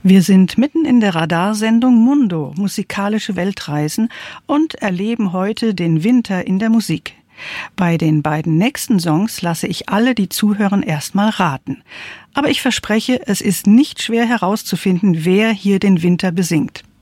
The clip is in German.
Wir sind mitten in der Radarsendung Mundo, musikalische Weltreisen, und erleben heute den Winter in der Musik. Bei den beiden nächsten Songs lasse ich alle, die zuhören, erstmal raten. Aber ich verspreche, es ist nicht schwer herauszufinden, wer hier den Winter besingt.